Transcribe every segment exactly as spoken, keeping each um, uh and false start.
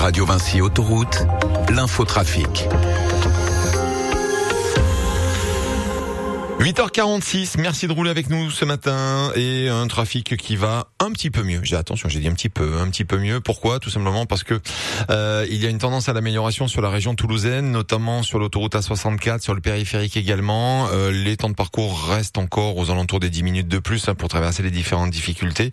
Radio Vinci Autoroute, l'infotrafic. huit heures quarante-six, merci de rouler avec nous ce matin et un trafic qui va un petit peu mieux. J'ai attention, j'ai dit un petit peu, un petit peu mieux. Pourquoi ? Tout simplement parce que euh, il y a une tendance à l'amélioration sur la région toulousaine, notamment sur l'autoroute A soixante-quatre, sur le périphérique également. Euh, les temps de parcours restent encore aux alentours des dix minutes de plus hein, pour traverser les différentes difficultés.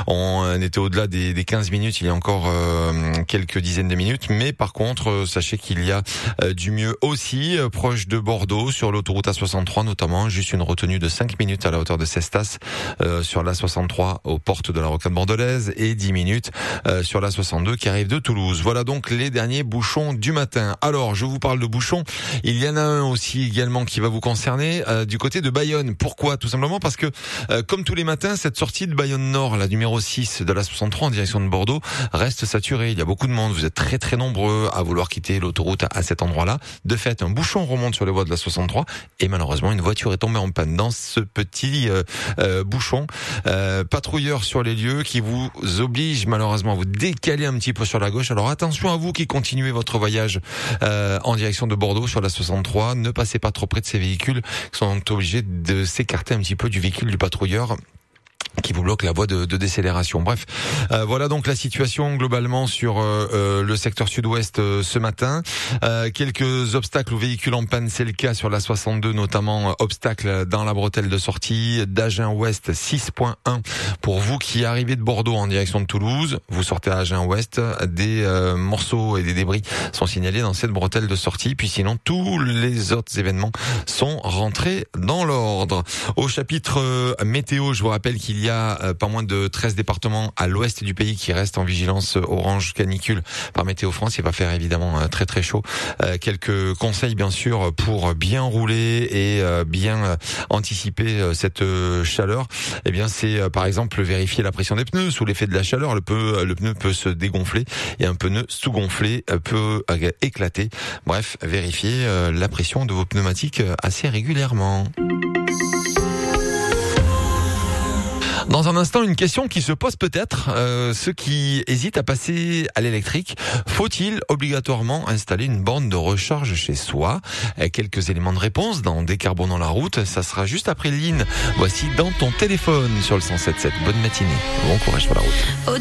On était au-delà des, des quinze minutes, il y a encore euh, quelques dizaines de minutes, mais par contre, euh, sachez qu'il y a euh, du mieux aussi euh, proche de Bordeaux sur l'autoroute A soixante-trois notamment. Juste une retenue de cinq minutes à la hauteur de Cestas euh, sur l'A soixante-trois aux portes de la rocade bordelaise et dix minutes euh, sur l'A soixante-deux qui arrive de Toulouse. Voilà donc les derniers bouchons du matin. Alors, je vous parle de bouchons. Il y en a un aussi également qui va vous concerner euh, du côté de Bayonne. Pourquoi ? Tout simplement parce que, euh, comme tous les matins, cette sortie de Bayonne Nord, la numéro six de l'A soixante-trois en direction de Bordeaux, reste saturée. Il y a beaucoup de monde. Vous êtes très très nombreux à vouloir quitter l'autoroute à, à cet endroit-là. De fait, un bouchon remonte sur les voies de la soixante-trois et malheureusement, une voiture est tombée en panne dans ce petit euh, euh, bouchon. Euh, patrouilleur sur les lieux qui vous oblige malheureusement à vous décaler un petit peu sur la gauche. Alors attention à vous qui continuez votre voyage euh, en direction de Bordeaux sur la soixante-trois. Ne passez pas trop près de ces véhicules qui sont obligés de s'écarter un petit peu du véhicule du patrouilleur qui vous bloque la voie de, de décélération. Bref, euh, voilà donc la situation globalement sur euh, euh, le secteur sud-ouest euh, ce matin. Euh, quelques obstacles aux véhicules en panne, c'est le cas sur la soixante-deux, notamment euh, obstacle dans la bretelle de sortie d'Agen Ouest six point un. Pour vous qui arrivez de Bordeaux en direction de Toulouse, vous sortez à Agen Ouest, des euh, morceaux et des débris sont signalés dans cette bretelle de sortie. Puis sinon, tous les autres événements sont rentrés dans l'ordre. Au chapitre euh, météo, je vous rappelle qu'il y a Il y a euh, pas moins de treize départements à l'ouest du pays qui restent en vigilance orange canicule par Météo France. Il va faire évidemment euh, très très chaud. Euh, quelques conseils bien sûr pour bien rouler et euh, bien euh, anticiper euh, cette euh, chaleur. Eh bien c'est euh, par exemple vérifier la pression des pneus sous l'effet de la chaleur. Le, peu, le pneu peut se dégonfler et un pneu sous-gonflé euh, peut euh, éclater. Bref, vérifiez euh, la pression de vos pneumatiques euh, assez régulièrement. Dans un instant, une question qui se pose peut-être, euh, ceux qui hésitent à passer à l'électrique. Faut-il obligatoirement installer une borne de recharge chez soi ? euh, Quelques éléments de réponse dans Décarbonons la route, ça sera juste après Lynn. Voici dans ton téléphone sur le cent sept sept. Bonne matinée, bon courage sur la route.